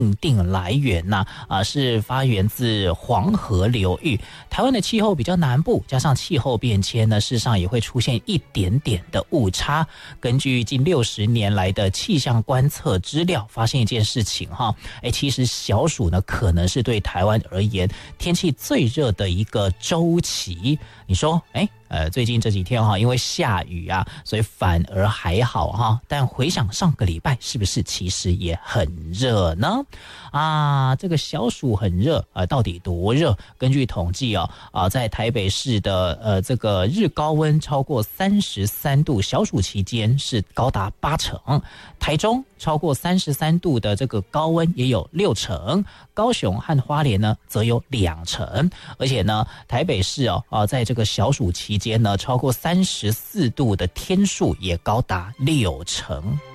定来源呢是发源自黄河流域。台湾的气候比较南部，加上气候变迁呢，事实上也会出现一点点的误差。根据近60年来的气象观测资料，发现一件事情哈，其实小暑呢可能是对台湾而言天气最热的一个周期。你说，最近这几天哈，因为下雨啊，所以反而还好哈。但回想上个礼拜，是不是其实也很热呢？这个小暑很热到底多热？根据统计在台北市的这个日高温超过33度，小暑期间是高达80%。台中超过33度的这个高温也有60%，高雄和花莲呢则有2%。而且呢，台北市在这个小暑期间呢，超过34度的天数也高达60%。